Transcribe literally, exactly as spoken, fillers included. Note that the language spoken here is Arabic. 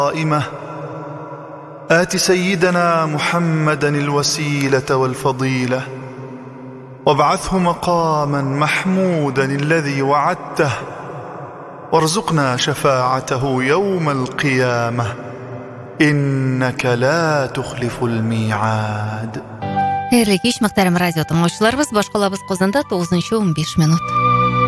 قائمة آت سيدنا محمدا الوسيلة والفضيلة وابعثه مقاما محمودا الذي وعدته وارزقنا شفاعته يوم القيامة إنك لا تخلف الميعاد. Хейрлі кеш, мақтарым радио тыңлаушыларыбыз, башқалабыз Қозында тоғызыншы он беш минут.